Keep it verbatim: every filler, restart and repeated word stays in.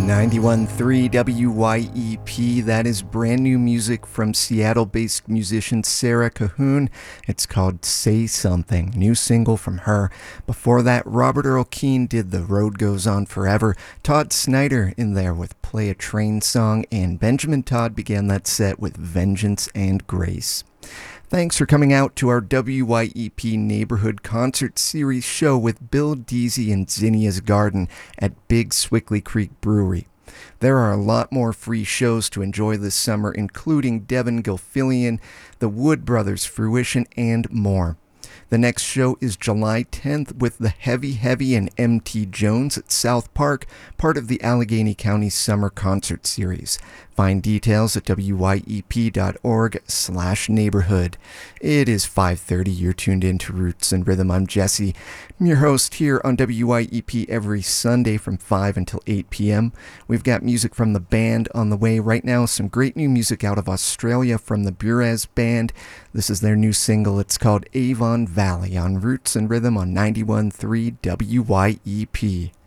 ninety-one point three W Y E P. That is brand new music from Seattle-based musician Sarah Cahoon. It's called Say Something, new single from her. Before that, Robert Earl Keen did The Road Goes On Forever. Todd Snyder in there with Play a Train Song, and Benjamin Todd began that set with Vengeance and Grace. Thanks for coming out to our W Y E P Neighborhood Concert Series show with Bill Deasy and Zinnia's Garden at Big Swickley Creek Brewery. There are a lot more free shows to enjoy this summer, including Devin Gilfillian, the Wood Brothers Fruition, and more. The next show is July tenth with the Heavy Heavy and M T Jones at South Park, part of the Allegheny County Summer Concert Series. Find details at W Y E P dot org slash neighborhood. It is five thirty. You're tuned in to Roots and Rhythm. I'm Jesse. I'm your host here on W Y E P every Sunday from five until eight p.m. We've got music from the band on the way right now. Some great new music out of Australia from the Burez Band. This is their new single. It's called Avon Valley on Roots and Rhythm on ninety-one point three W Y E P.